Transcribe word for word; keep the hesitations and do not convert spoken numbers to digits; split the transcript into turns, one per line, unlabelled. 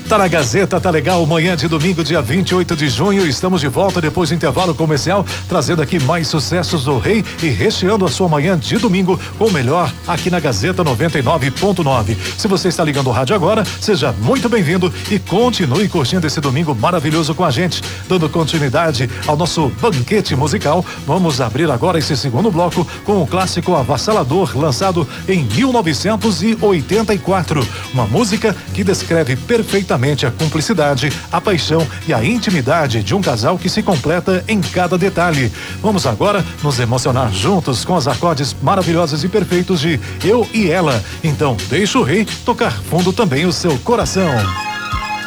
Tá na Gazeta, tá legal. Manhã de domingo, dia vinte e oito de junho. Estamos de volta depois do intervalo comercial, trazendo aqui mais sucessos do Rei e recheando a sua manhã de domingo com o melhor aqui na Gazeta noventa e nove ponto nove. Se você está ligando o rádio agora, seja muito bem-vindo e continue curtindo esse domingo maravilhoso com a gente. Dando continuidade ao nosso banquete musical, vamos abrir agora esse segundo bloco com o clássico avassalador, lançado em mil novecentos e oitenta e quatro. Uma música que descreve perfeitamente a cumplicidade, a paixão e a intimidade de um casal que se completa em cada detalhe. Vamos agora nos emocionar juntos com os acordes maravilhosos e perfeitos de Eu e Ela. Então, deixa o Rei tocar fundo também o seu coração.